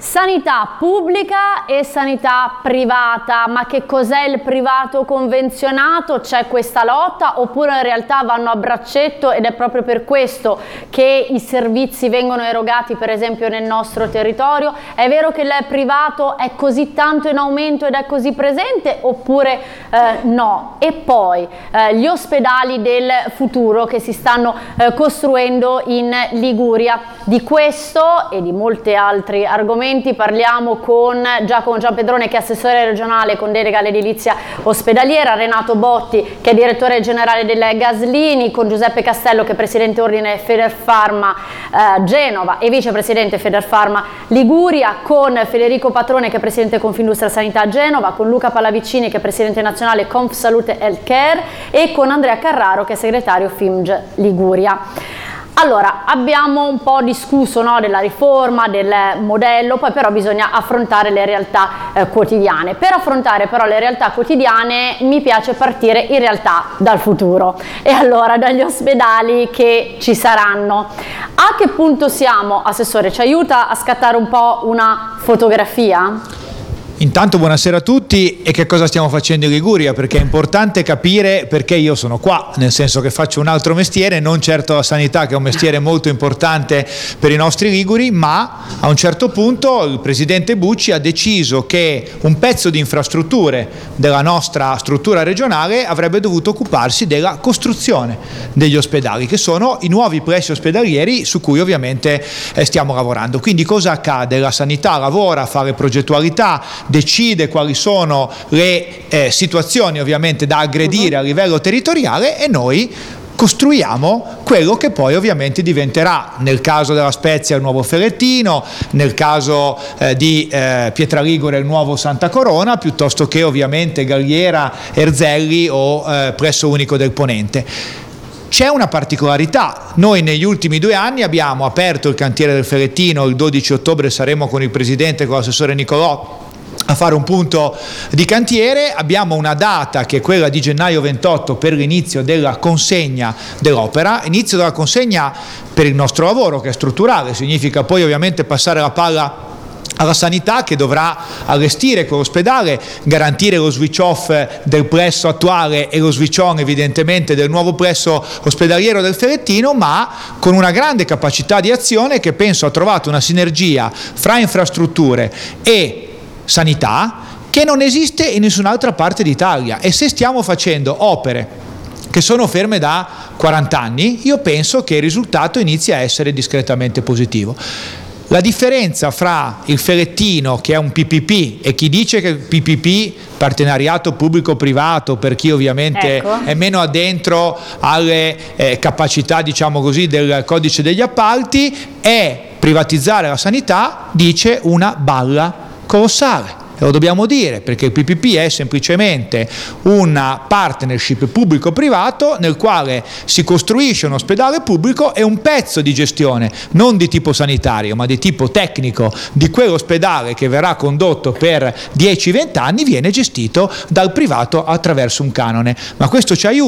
Sanità pubblica e sanità privata, ma che cos'è il privato convenzionato? C'è questa lotta oppure in realtà vanno a braccetto ed è proprio per questo che i servizi vengono erogati per esempio nel nostro territorio? È vero che il privato è così tanto in aumento ed è così presente oppure no? E poi gli ospedali del futuro che si stanno costruendo in Liguria. Di questo e di molti altri argomenti parliamo con Giacomo Giampedrone, che è assessore regionale con delega all'edilizia ospedaliera, Renato Botti che è direttore generale del Gaslini, con Giuseppe Castello che è presidente ordine Federfarma Genova e vicepresidente Federfarma Liguria, con Federico Patrone che è presidente Confindustria Sanità Genova, con Luca Pallavicini che è presidente nazionale Confsalute Healthcare e con Andrea Carraro che è segretario FIMG Liguria. Allora, abbiamo un po' discusso, no, della riforma, del modello, poi però bisogna affrontare le realtà quotidiane. Per affrontare però le realtà quotidiane mi piace partire in realtà dal futuro e allora dagli ospedali che ci saranno. A che punto siamo, Assessore? Ci aiuta a scattare un po' una fotografia? Intanto buonasera a tutti. E che cosa stiamo facendo in Liguria, perché è importante capire perché io sono qua, nel senso che faccio un altro mestiere, non certo la sanità, che è un mestiere molto importante per i nostri liguri, ma a un certo punto il presidente Bucci ha deciso che un pezzo di infrastrutture della nostra struttura regionale avrebbe dovuto occuparsi della costruzione degli ospedali, che sono i nuovi plessi ospedalieri su cui ovviamente stiamo lavorando. Quindi cosa accade? La sanità lavora, fa le progettualità, decide quali sono le situazioni ovviamente da aggredire a livello territoriale e noi costruiamo quello che poi ovviamente diventerà, nel caso della Spezia, il nuovo Ferrettino, nel caso di Pietraligure il nuovo Santa Corona, piuttosto che ovviamente Galliera, Erzelli o Plesso Unico del Ponente. C'è una particolarità: noi negli ultimi 2 anni abbiamo aperto il cantiere del Ferrettino, il 12 ottobre saremo con il presidente, con l'assessore Nicolò, a fare un punto di cantiere. Abbiamo una data che è quella di gennaio 28 per l'inizio della consegna dell'opera, inizio della consegna per il nostro lavoro che è strutturale, significa poi ovviamente passare la palla alla sanità che dovrà allestire quell'ospedale, garantire lo switch off del plesso attuale e lo switch on evidentemente del nuovo plesso ospedaliero del Ferrettino, ma con una grande capacità di azione che penso ha trovato una sinergia fra infrastrutture e sanità che non esiste in nessun'altra parte d'Italia. E se stiamo facendo opere che sono ferme da 40 anni, io penso che il risultato inizi a essere discretamente positivo. La differenza fra il Ferrettino, che è un PPP, e chi dice che il PPP, partenariato pubblico-privato, per chi ovviamente è meno addentro alle capacità, diciamo così, del codice degli appalti, è privatizzare la sanità, dice una balla colossale. E lo dobbiamo dire, perché il PPP è semplicemente una partnership pubblico-privato nel quale si costruisce un ospedale pubblico e un pezzo di gestione, non di tipo sanitario ma di tipo tecnico, di quell'ospedale che verrà condotto per 10-20 anni viene gestito dal privato attraverso un canone. Ma questo ci aiuta